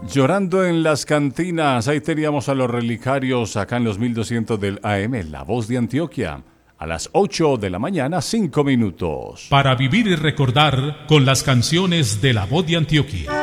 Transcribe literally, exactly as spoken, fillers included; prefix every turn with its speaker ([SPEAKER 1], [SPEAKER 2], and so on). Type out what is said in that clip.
[SPEAKER 1] Llorando en las cantinas, ahí teníamos a los relicarios acá en los mil doscientos del A M, La Voz de Antioquia, a las ocho de la mañana, cinco minutos.
[SPEAKER 2] Para vivir y recordar con las canciones de La Voz de Antioquia.